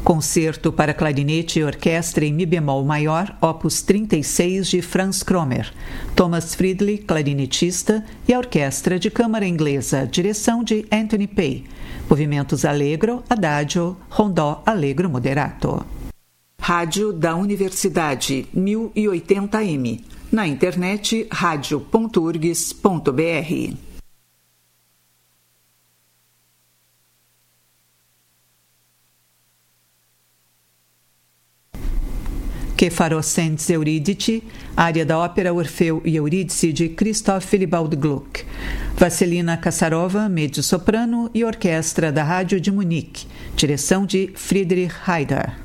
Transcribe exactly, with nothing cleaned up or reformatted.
Concerto para clarinete e orquestra em mi bemol maior, opus trinta e seis de Franz Kromer. Thomas Friedli, clarinetista, e a orquestra de câmara inglesa, direção de Anthony Pay. Movimentos allegro, adagio, rondó allegro moderato. Rádio da Universidade, mil e oitenta eme. Na internet, radio ponto urgs ponto br. Que Pharosenz Eurídice, área da ópera Orfeu e Eurídice de Christoph Willibald Gluck. Vassilina Kassarova, mezzo-soprano, e orquestra da Rádio de Munique, direção de Friedrich Heider.